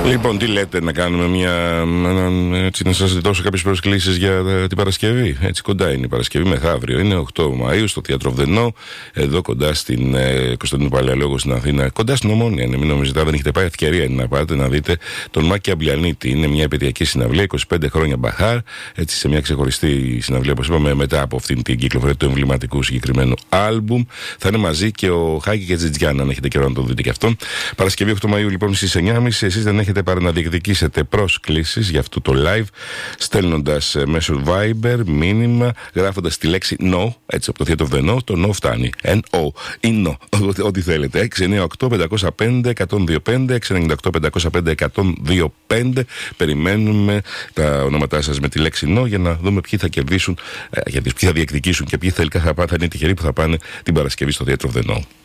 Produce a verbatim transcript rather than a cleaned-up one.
Λοιπόν, τι λέτε, να κάνουμε μια. Έτσι, να σας δώσω κάποιες προσκλήσεις για την Παρασκευή. Έτσι, κοντά είναι η Παρασκευή, μεθαύριο. Είναι οκτώ Μαΐου στο Θέατρο Βδενό, εδώ κοντά στην ε, Κωνσταντίνου Παλαιολόγου στην Αθήνα. Κοντά στην Ομόνια είναι, μην νομίζετε, δεν έχετε πάει. Ευκαιρία είναι να πάτε να δείτε τον Μάκη Αμπλιανίτη. Είναι μια επαιτειακή συναυλία, είκοσι πέντε χρόνια Μπαχάρ. Έτσι, σε μια ξεχωριστή συναυλία, όπως είπαμε, μετά από αυτήν την κυκλοφορία του εμβληματικού συγκεκριμένου άλμπουμ. Θα είναι μαζί και ο Χάκη και Τζιτζιάν, αν έχετε καιρό να τον δείτε και αυτόν. Παρασκευή οκτώ Μαΐου, λοιπόν, στις εννιά και μισή. Εσείς δεν έχετε παρά να διεκδικήσετε προσκλήσεις για αυτό το live, στέλνοντας μέσω Viber μήνυμα, γράφοντας τη λέξη No, έτσι από το Θέατρο Βδενό. Το No φτάνει. N-O ή No, ό,τι θέλετε. έξι εννιά οκτώ πέντε μηδέν πέντε ένα μηδέν δύο πέντε, έξι εννιά οκτώ πέντε μηδέν πέντε ένα μηδέν δύο πέντε. Περιμένουμε τα ονόματά σας με τη λέξη No για να δούμε ποιοι θα κερδίσουν, ποιοι θα διεκδικήσουν και ποιοι τελικά θα, θα είναι τυχεροί που θα πάνε την Παρασκευή στο Θέατρο Βδενό.